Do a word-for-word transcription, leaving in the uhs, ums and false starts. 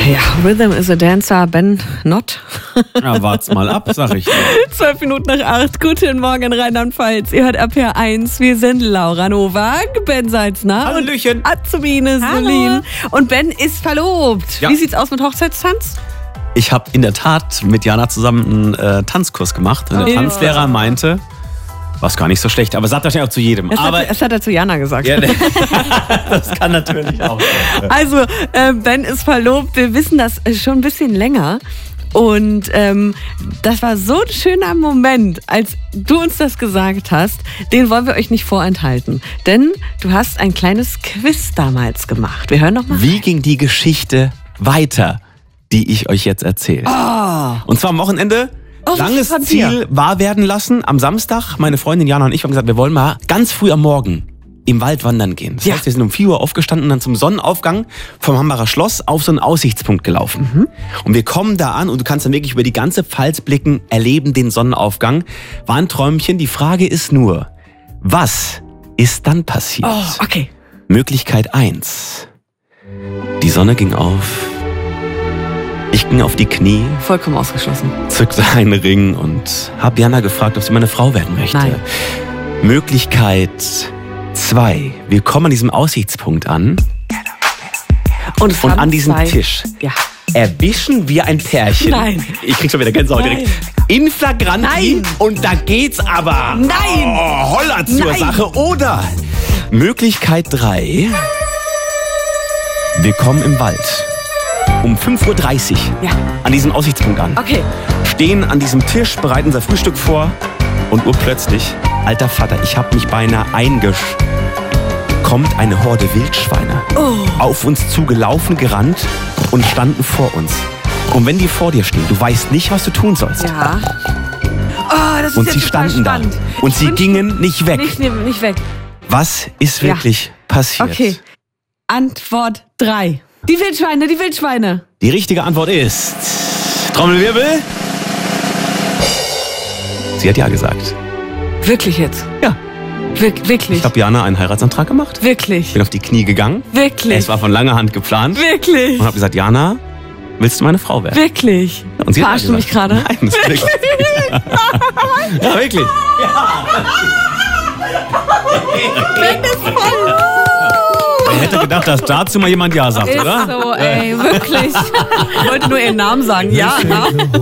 Ja, Rhythm is a Dancer, Ben not. Ja, wart's mal ab, sag ich dir. Zwölf Minuten nach acht. Guten Morgen, Rheinland-Pfalz. Ihr hört R P R eins. Wir sind Laura Nowak, Ben Salzner Hallöchen. und Azubine Solin. Und Ben ist verlobt. Ja. Wie sieht's aus mit Hochzeitstanz? Ich habe in der Tat mit Jana zusammen einen äh, Tanzkurs gemacht. Und der Oh. Tanzlehrer meinte, was gar nicht so schlecht, aber sagt wahrscheinlich auch zu jedem. Das, aber hat, das hat er zu Jana gesagt. ja, das kann natürlich auch sein. Also, äh, Ben ist verlobt. Wir wissen das schon ein bisschen länger. Und ähm, das war so ein schöner Moment, als du uns das gesagt hast. Den wollen wir euch nicht vorenthalten. Denn du hast ein kleines Quiz damals gemacht. Wir hören noch mal. Wie ging die Geschichte weiter, die ich euch jetzt erzähle? Oh. Und zwar am Wochenende. Oh, Langes von Ziel dir. wahr werden lassen. Am Samstag, meine Freundin Jana und ich haben gesagt, wir wollen mal ganz früh am Morgen im Wald wandern gehen. Das Ja. heißt, wir sind um vier Uhr aufgestanden und dann zum Sonnenaufgang vom Hambacher Schloss auf so einen Aussichtspunkt gelaufen. Mhm. Und wir kommen da an und du kannst dann wirklich über die ganze Pfalz blicken, erleben den Sonnenaufgang. War ein Träumchen. Die Frage ist nur, was ist dann passiert? Oh, okay. Möglichkeit eins. Die Sonne ging auf. Ich ging auf die Knie, Vollkommen ausgeschlossen. zückte einen Ring und habe Jana gefragt, ob sie meine Frau werden möchte. Nein. Möglichkeit zwei. Wir kommen an diesem Aussichtspunkt an Und, es und haben an diesem zwei- Tisch Ja. erwischen wir ein Pärchen. Nein. Ich krieg schon wieder Gänsehaut Nein. direkt. In flagranti. Nein. Und da geht's aber. Nein. Oh, holla zur Nein. Sache. Oder Möglichkeit drei. Wir kommen im Wald. Um fünf Uhr dreißig Ja. an diesem Aussichtspunkt an. Okay. Stehen an diesem Tisch, bereiten unser Frühstück vor und urplötzlich, alter Vater, ich hab mich beinahe eingesch... kommt eine Horde Wildschweine Oh. auf uns zugelaufen, gerannt und standen vor uns. Und wenn die vor dir stehen, du weißt nicht, was du tun sollst. Ja. Oh, das ist Und jetzt sie total standen da. spannend. Und Ich sie wünsch- gingen nicht weg. Nicht, nicht, nicht weg. Was ist Ja. wirklich passiert? Okay. Antwort drei. Die Wildschweine, die Wildschweine. Die richtige Antwort ist... Trommelwirbel. Sie hat ja gesagt. Wirklich jetzt? Ja. Wir wirklich? Ich habe Jana einen Heiratsantrag gemacht. Wirklich? Bin auf die Knie gegangen. Wirklich? Es war von langer Hand geplant. Wirklich? Und habe gesagt, Jana, willst du meine Frau werden? Wirklich? Und sie hat Verarschst ja du mich gesagt, gerade? Nein, das ist wirklich. Ja, wirklich. Wer hätte gedacht, dass dazu mal jemand Ja sagt, Ist oder? so, ey, wirklich. Ich wollte nur ihren Namen sagen. Ja, na?